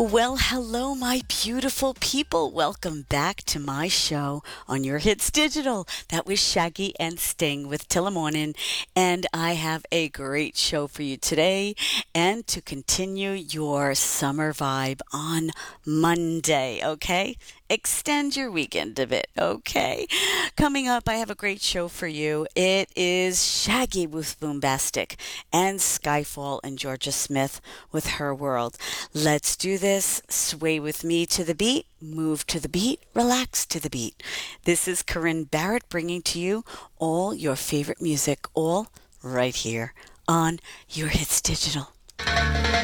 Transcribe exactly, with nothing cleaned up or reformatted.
Well, hello, my beautiful people. Welcome back to my show on Your Hits Digital. That was Shaggy and Sting with Tilla Morning. And I have a great show for you today and to continue your summer vibe on Monday, okay? Extend your weekend a bit, okay? Coming up, I have a great show for you. It is Shaggy with Boombastic and Skyfall and Georgia Smith with Her World. Let's do this. Sway with me to the beat, move to the beat, relax to the beat. This is Corinne Barrett bringing to you all your favorite music, all right here on Your Hits Digital.